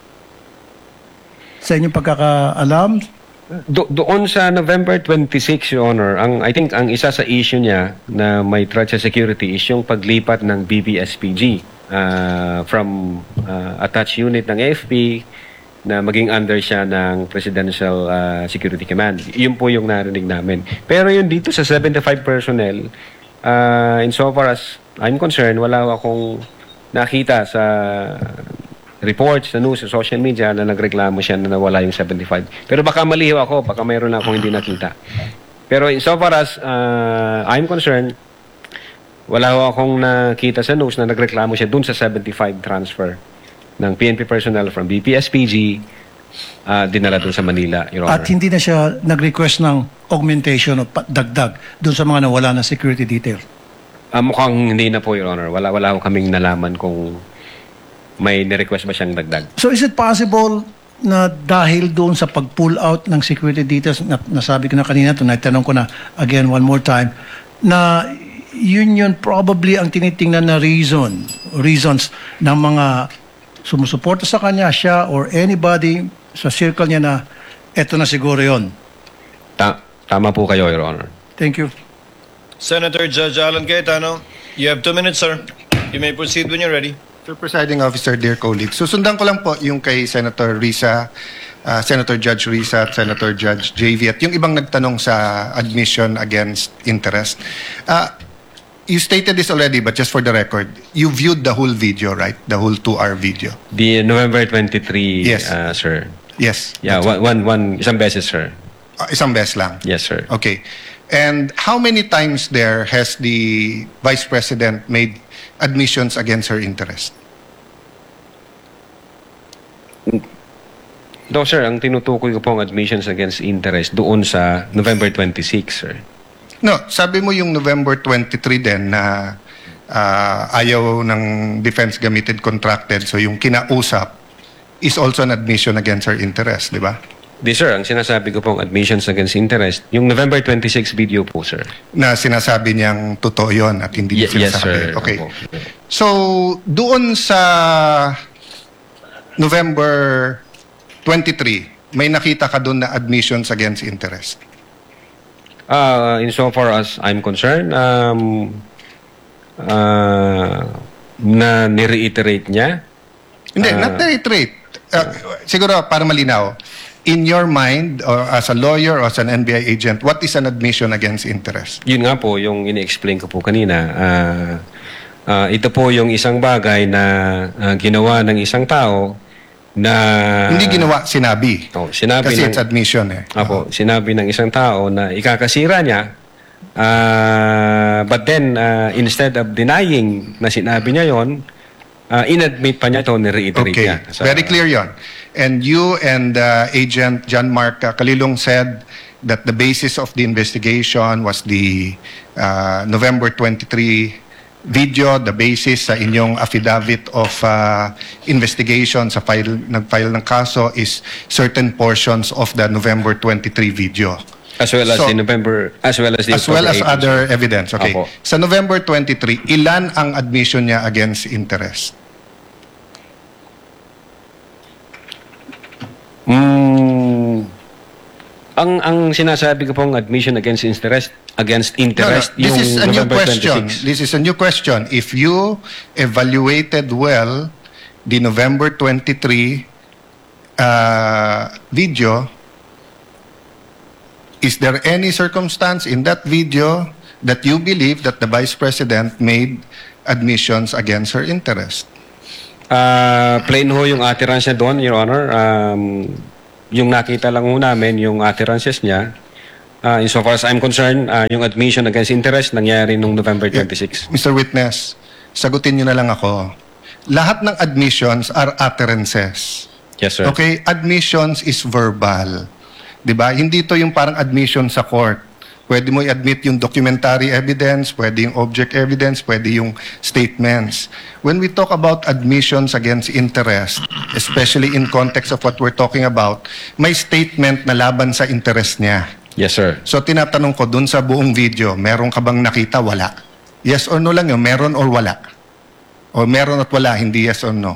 Sa inyong pagkakaalam? Do, doon sa November twenty-six, Your Honor, ang, I think ang isa sa issue niya na may threat sa security is yung paglipat ng B B S P G uh, from uh, attached unit ng A F P na maging under siya ng Presidential uh, Security Command. Yun po yung narinig namin. Pero yun dito sa seventy-five personnel, uh, insofar as I'm concerned, wala akong nakita sa reports sa news, sa social media na nagreklamo siya na nawala yung seventy-five. Pero baka maliho ako, baka mayroon lang akong hindi nakita. Pero insofar as uh, I'm concerned, wala akong nakita sa news na nagreklamo siya dun sa seventy-five transfer ng P N P personnel from B P S P G uh, dinala dun sa Manila, Your Honor. At hindi na siya nag-request ng augmentation o pa- dagdag dun sa mga nawala na security detail? Uh, mukhang hindi na po, Your Honor. Wala, wala akong kaming nalaman kung may ni-request ba siyang dagdag. So is it possible na dahil doon sa pag-pull out ng security details, na, nasabi ko na kanina, ito, natanong ko na again one more time, na yun yun probably ang tinitingnan na reason, reasons ng mga sumusuporta sa kanya, siya or anybody sa circle niya na eto na siguro yun. Ta- tama po kayo, Your Honor. Thank you. Senator Judge Alan Cayetano, you have two minutes, sir. You may proceed when you're ready. Mister Presiding Officer, dear colleagues, susundan ko lang po yung kay Senator Risa, uh, Senator Judge Risa at Senator Judge J V at yung ibang nagtanong sa admission against interest. Uh, you stated this already, but just for the record, you viewed the whole video, right? The whole two-hour video. The November twenty-three, Yes. uh, sir. Yes. Yeah, one, one, one, isang beses, sir. Uh, isang beses lang. Yes, sir. Okay. And how many times there has the Vice President made admissions against her interest? No, sir, ang tinutukoy ko pong admissions against interest doon sa November twenty-six, sir. No, sabi mo yung November twenty-three din na uh, ayaw ng defense gamited contracted, so yung kinausap is also an admission against her interest, di ba? Di, sir, ang sinasabi ko pong admissions against interest, yung November twenty-six video po, sir. Na sinasabi niyang totoo yun at hindi niya Ye- yes, sinasabi. sir. Okay. Opo. So, doon sa November twenty-three, may nakita ka doon na admissions against interest? Uh, insofar as I'm concerned, um, uh, na ni-reiterate niya. Hindi, Ah. not reiterate. Uh, siguro, para malinaw, in your mind, or as a lawyer or as an N B I agent, what is an admission against interest? Yun nga po, yung ini-explain ko po kanina. Uh, uh, ito po yung isang bagay na uh, ginawa ng isang tao na... Hindi ginawa, sinabi. Oh, sinabi Kasi ng, it's admission eh. Apo, sinabi ng isang tao na ikakasira niya, uh, but then, uh, instead of denying na sinabi niya yon, uh, inadmit pa niya ito, ni-reiterate Okay, niya. Sa- very clear yon. And you and uh, Agent John Mark uh, Kalilong said that the basis of the investigation was the uh, November twenty-three video, the basis sa inyong affidavit of uh, investigation sa file, nag-file ng kaso is certain portions of the November twenty-three video. As well as So- the November, as well as the As well October as eighth, other sir. evidence. Okay. Apo. Sa November twenty-three, ilan ang admission niya against interest? Mm, ang ang sinasabi ko pong admission against interest against interest No, no. This yung is a new November question. twenty-six. This is a new question. If you evaluated well the November twenty-three uh, video, is there any circumstance in that video that you believe that the Vice President made admissions against her interest. Ah, plain ho yung utterance niya doon, Your Honor. Um, yung nakita lang ho namin, yung utterances niya. Uh, insofar as I'm concerned, uh, yung admission against interest nangyari nung November twenty-sixth. Mister Witness, sagutin niyo na lang ako. Lahat ng admissions are utterances. Yes, sir. Okay, admissions is verbal. 'Di ba? Hindi to yung parang admission sa court. Pwede mo i-admit yung documentary evidence, pwede yung object evidence, pwede yung statements. When we talk about admissions against interest, especially in context of what we're talking about, may statement na laban sa interest niya. Yes, sir. So tinatanong ko dun sa buong video, meron ka bang nakita? Wala. Yes or no lang yun, meron or wala. O meron at wala, hindi yes or no.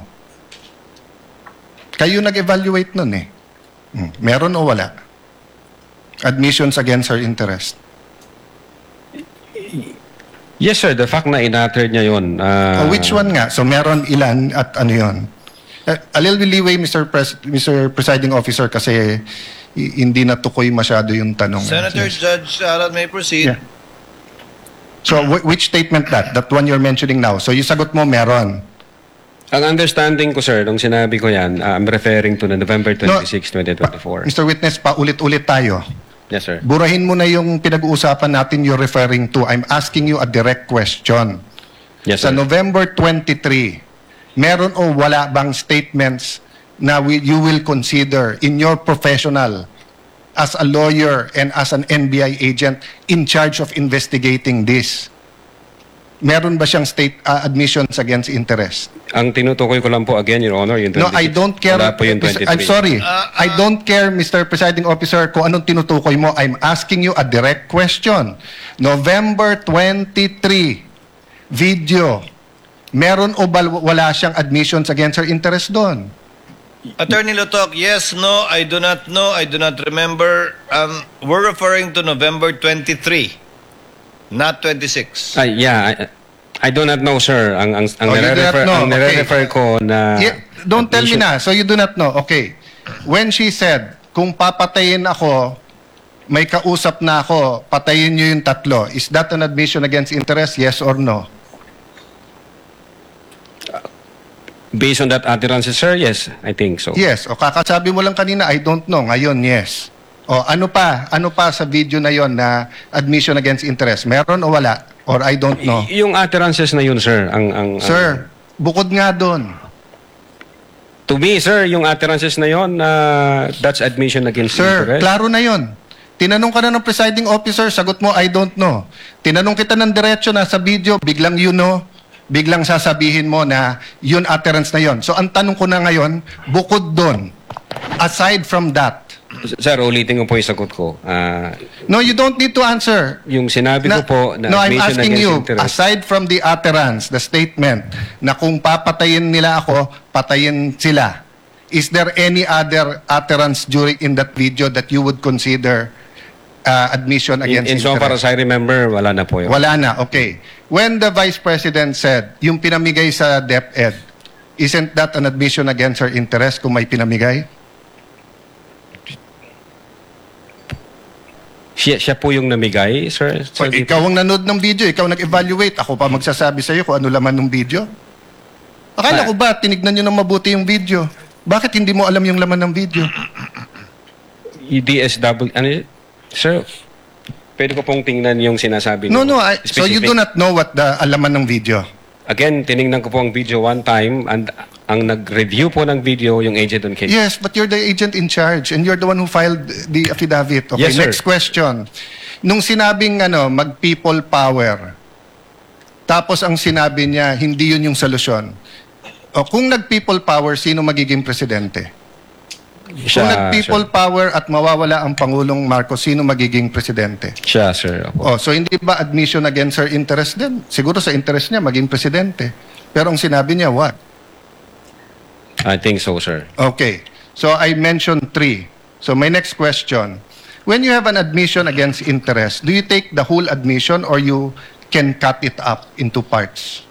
Kayo nag-evaluate nun eh. Hmm, meron o wala? Admissions against her interest. Yes, sir. The fact na in-utter niya yun. Uh, Oh, which one nga? So meron ilan at ano yun? Uh, a little leeway, Mister Pres Mister Presiding Officer, kasi i- hindi natukoy masyado yung tanong. Senator Yes. Judge Alan may proceed. Yeah. So wh- which statement that? That one you're mentioning now. So yung sagot mo, meron. Ang understanding ko, sir, nung sinabi ko yan, uh, I'm referring to the November twenty-sixth, twenty twenty-four. Mister Witness, paulit-ulit tayo. Yes, sir. Burahin mo na yung pinag-uusapan natin you're referring to. I'm asking you a direct question. Yes, Sa sir. November twenty-three, meron o wala bang statements na we, you will consider in your professional as a lawyer and as an N B I agent in charge of investigating this? Meron ba siyang state uh, admissions against interest? Ang tinutukoy ko lang po again, Your Honor, yung No, twenty-six. I don't care. Wala po yung Mister twenty-three. I'm sorry. I don't care, Mister Presiding Officer, kung anong tinutukoy mo. I'm asking you a direct question. November twenty-three, video. Meron o bal- wala siyang admissions against her interest doon? Attorney Lotok, yes, no, I do not know, I do not remember. Um, we're referring to November twenty-three, not twenty-six. Ay, yeah, I, I do not know, sir. Ang ang ang Oh, you do not nire-refer, know. ang nire-refer ko na Yeah, don't tell me admission- na. So you do not know. Okay. When she said, kung papatayin ako, may kausap na ako, patayin niyo yung tatlo. Is that an admission against interest? Yes or no? Based on that utterance, sir, yes, I think so. Yes. O kakasabi mo lang kanina, I don't know. Ngayon, yes. O ano pa? Ano pa sa video na yon na admission against interest? Meron o wala? Or I don't know? Y- yung utterances na yun, sir, ang ang ang- Sir, bukod nga doon. to me, sir, yung utterances na yun, uh, that's admission against Sir, interest. klaro na yon. Tinanong ka na ng presiding officer, sagot mo, I don't know. Tinanong kita ng diretso na sa video, biglang you know, biglang sasabihin mo na yun utterance na yon. So ang tanong ko na ngayon, bukod doon, aside from that, Sir, ulitin ko po yung sagot ko. Ah, no, you don't need to answer. yung sinabi ko po na no, I'm admission asking against you, interest. aside from the utterance, the statement, na kung papatayin nila ako, patayin sila, is there any other utterance during in that video that you would consider uh, admission in, against in so far as interest? I remember, wala na po yun. Wala na, okay. When the Vice President said, yung pinamigay sa DepEd, isn't that an admission against her interest kung may pinamigay? Siya, siya po yung namigay, sir? So, sir ikaw ang nanood ng video, ikaw nag-evaluate, ako pa magsasabi sa iyo kung ano laman ng video. Akala Ah. ko ba, tinignan nyo ng mabuti yung video. Bakit hindi mo alam yung laman ng video? yung D S W, ano yun? Sir, pwede ko pong tingnan yung sinasabi No, niyo. no, I, so you Specific. do not know what the alaman ng video. Again, tiningnan ko po ang video one time and ang nag-review po ng video yung agent on case. Yes, but you're the agent in charge and you're the one who filed the affidavit. Okay, Yes, sir. next question. Nung sinabing ano, mag-people power, tapos ang sinabi niya, hindi yun yung solusyon. O, kung nag-people power, sino magiging presidente? Kung Siya, nag-people power at mawawala ang Pangulong Marcos, sino magiging presidente? Siya, sir. Opo. Oh, so hindi ba admission against her interest din? Siguro sa interest niya, maging presidente. Pero ang sinabi niya, what? I think so, sir. Okay. So I mentioned three. So my next question. When you have an admission against interest, do you take the whole admission or you can cut it up into parts?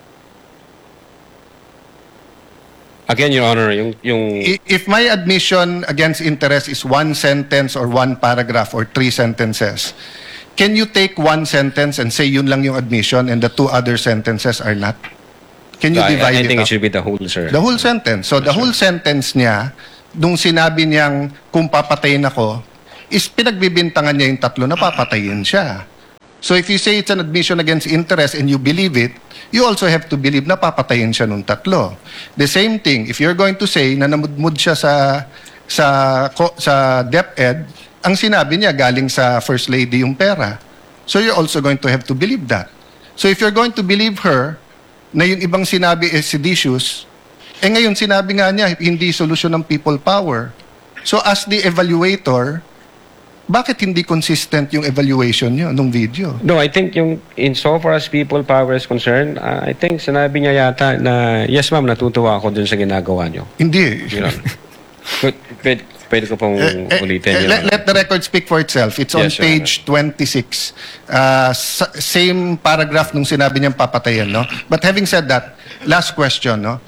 Again, Your Honor, yung... yung I- If my admission against interest is one sentence or one paragraph or three sentences, can you take one sentence and say yun lang yung admission and the two other sentences are not? Can you So, I, divide I it think up? it should be the whole, sir. The whole sentence. So the whole sentence niya, nung sinabi niyang kung papatayin ako, is pinagbibintangan niya yung tatlo na papatayin siya. So if you say it's an admission against interest and you believe it, you also have to believe na papatayin siya nung tatlo. The same thing, if you're going to say na namudmud siya sa sa ko- sa DepEd, ang sinabi niya galing sa First Lady yung pera. So you're also going to have to believe that. So if you're going to believe her na yung ibang sinabi is seditious, eh ngayon sinabi nga niya hindi solusyon ng people power. So as the evaluator, bakit hindi consistent yung evaluation niyo nung video? No, I think yung in so far as people power is concerned, uh, I think sinabi niya yata na, yes ma'am, natutuwa ako dun sa ginagawa niyo. Hindi. You know. Pwede, pwede, pwede ko pong Eh, eh, ulitin. eh, Your let, Honor. let the record speak for itself. It's on Yes, Your page twenty-six. Uh, sa- same paragraph nung sinabi niyang papatayan, no? But having said that, last question, no?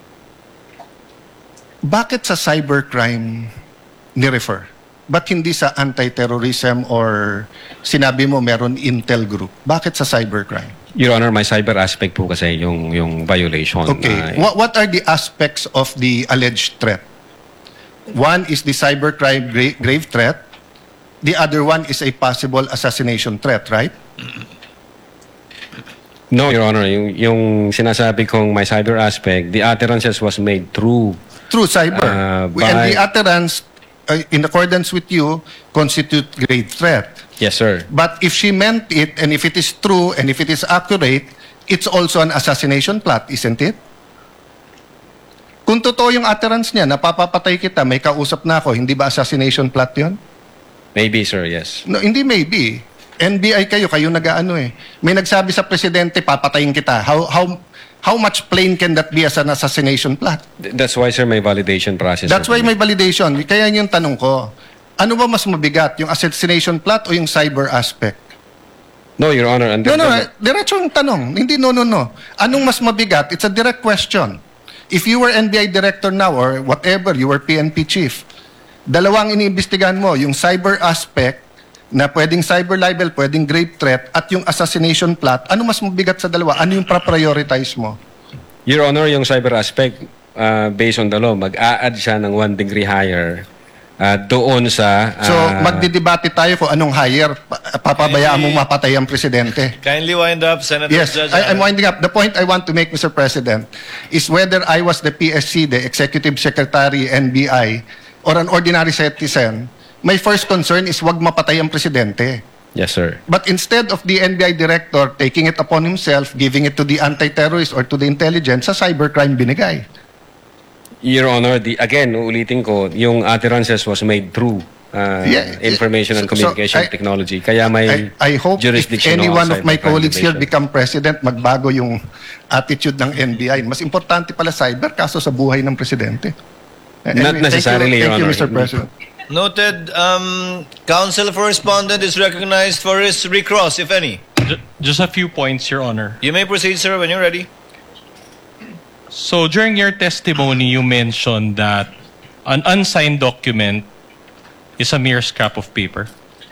Bakit sa cybercrime ni-refer? Ba't hindi sa anti-terrorism or sinabi mo meron intel group? Bakit sa cybercrime? Your Honor, my cyber aspect po kasi yung yung violation. Okay. uh, What, what are the aspects of the alleged threat? One is the cybercrime gra- grave threat. The other one is a possible assassination threat, right? No, Your Honor, yung, yung sinasabi kong my cyber aspect, the utterances was made through. Through cyber. Uh, And by- the utterance, uh, in accordance with you, constitute grave threat. Yes, sir. But if she meant it, and if it is true, and if it is accurate, it's also an assassination plot, isn't it? Kung totoo yung utterance niya, napapapatay kita, may kausap na ako, hindi ba assassination plot yun? Maybe, sir, yes. No, hindi maybe. N B I kayo, kayo nag-ano eh. May nagsabi sa presidente, papatayin kita. How, how, how much plain can that be as an assassination plot? Th- That's why, sir, may validation process. That's sir, why may validation. Kaya yun yung tanong ko. Ano ba mas mabigat, yung assassination plot o yung cyber aspect? No, Your Honor. Under No, no, the- diretso yung tanong. Hindi no, no, no. Anong mas mabigat? It's a direct question. If you were N B I director now or whatever, you were P N P chief, dalawang iniimbestigahan mo, yung cyber aspect na pwedeng cyber libel, pwedeng grave threat, at yung assassination plot, ano mas mabigat sa dalawa? Ano yung pra-prioritize mo? Your Honor, yung cyber aspect, uh, based on the law, mag-a-add siya ng one degree higher uh, doon sa... So, uh, magdidebate tayo kung anong higher, pa- papabayaan mong mapatay ang presidente. Kindly wind up, Senator Yes, Judge. I, I'm winding up. The point I want to make, Mister President, is whether I was the P S C, the Executive Secretary, N B I, or an ordinary citizen, my first concern is wag mapatay ang presidente. Yes, sir. But instead of the N B I director taking it upon himself, giving it to the anti-terrorist or to the intelligence, sa cybercrime binigay. Your Honor, the, again, uulitin ko, yung utterances was made through uh, Yeah, information and so- so communication I- technology. Kaya may I, I hope if jurisdiction any on one of my cybercrime colleagues here division. become president, magbago yung attitude ng N B I. Mas importante pala cyber kaso sa buhay ng presidente. Not necessarily, thank you, Your thank you, Mister Honor. President. Noted. Um, counsel for respondent is recognized for his recross, if any. Ju- Just a few points, Your Honor. You may proceed, sir, when you're ready. So during your testimony, you mentioned that an unsigned document is a mere scrap of paper.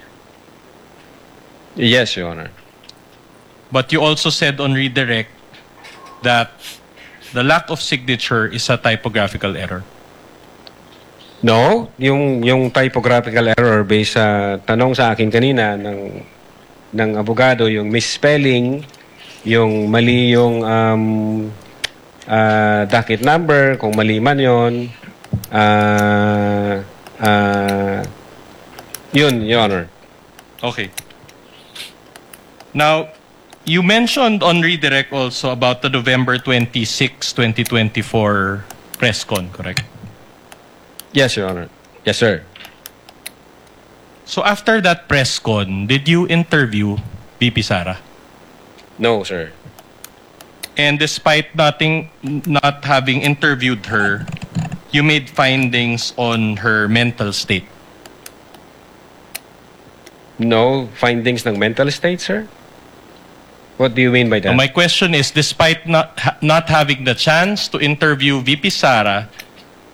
Yes, Your Honor. But you also said on redirect that the lack of signature is a typographical error. No, yung yung typographical error based sa tanong sa akin kanina ng ng abogado, yung misspelling, yung mali yung um, uh, docket number, kung mali man yon, uh, uh, yun, Your Honor. Okay. Now, you mentioned on redirect also about the November twenty-sixth, twenty twenty-four press con, correct? Yes, Your Honor. Yes, sir. So after that press con, did you interview V P Sara? No, sir. And despite nothing, not having interviewed her, you made findings on her mental state. No findings ng mental state, sir? What do you mean by that? So my question is, despite not ha- not having the chance to interview V P Sara,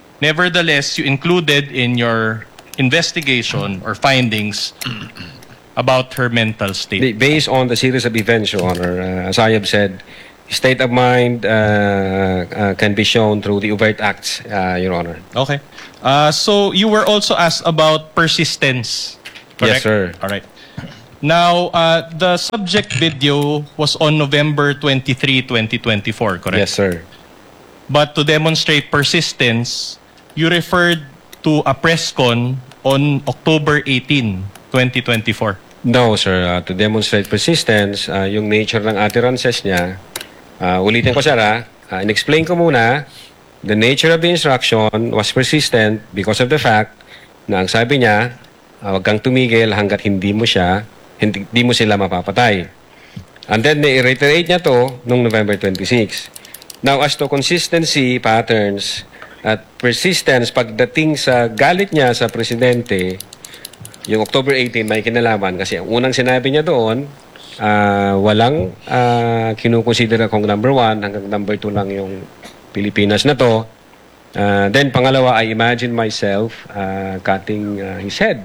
nevertheless, you included in your investigation or findings about her mental state? Ba- Based on the series of events, Your Honor, uh, as I have said, state of mind uh, uh, can be shown through the overt acts, uh, Your Honor. Okay. Uh, so you were also asked about persistence. Correct? Yes, sir. All right. Now, uh, the subject video was on November twenty-third, twenty twenty-four, correct? Yes, sir. But to demonstrate persistence, you referred to a press con on October eighteenth, twenty twenty-four. No, sir. Uh, to demonstrate persistence, uh, yung nature ng utterances niya, uh, ulitin ko, sir, ah, uh, in-explain ko muna, the nature of the instruction was persistent because of the fact na ang sabi niya, uh, huwag kang tumigil hanggat hindi mo siya, hindi, hindi mo sila mapapatay. And then, na-reiterate niya to noong November twenty-sixth. Now, as to consistency patterns at persistence pagdating sa galit niya sa presidente, yung October eighteenth may kinalaman kasi ang unang sinabi niya doon, uh, walang uh, kinukonsidera kong number one, hanggang number two lang yung Pilipinas na to. Uh, then, pangalawa, I imagine myself uh, cutting uh, his head.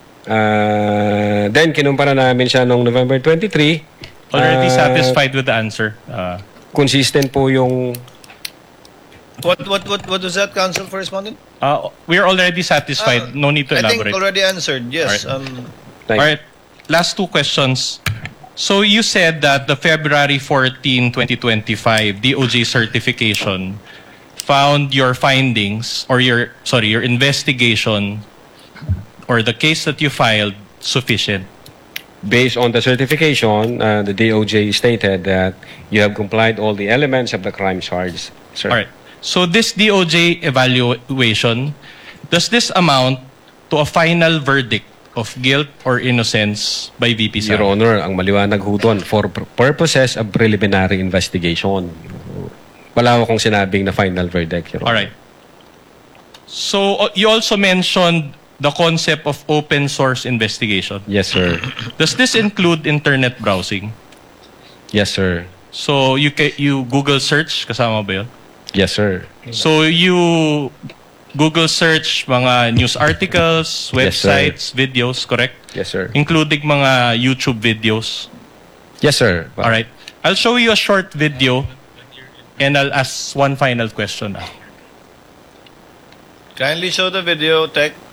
Uh, then, kinumpara namin siya noong November twenty-third. Already Uh, satisfied with the answer? Uh, Consistent po yung... What what what what was that, Council Correspondent? uh, we are already satisfied. Ah, no need to I think elaborate. already answered. Yes. Alright. Um, Thank- All right. Last two questions. So you said that the February fourteenth, twenty twenty-five D O J certification found your findings or your sorry, your investigation or the case that you filed sufficient. Based on the certification, uh, the D O J stated that you have complied all the elements of the crime charge, sir. All right. So this D O J evaluation, does this amount to a final verdict of guilt or innocence by V P Your Sara? Honor, ang maliwanag ho doon, for pur- purposes of preliminary investigation. Wala akong sinabing na final verdict, Your Honor. All right. So uh, you also mentioned the concept of open source investigation. Yes, sir. Does this include internet browsing? Yes, sir. So you ca- you Google search kasama ba yun? Yes, sir. So you Google search mga news articles, Yes, sir. websites, videos, correct? Yes, sir. Including mga YouTube videos. Yes, sir. All right. I'll show you a short video and I'll ask one final question now. kindly show the video, Tech.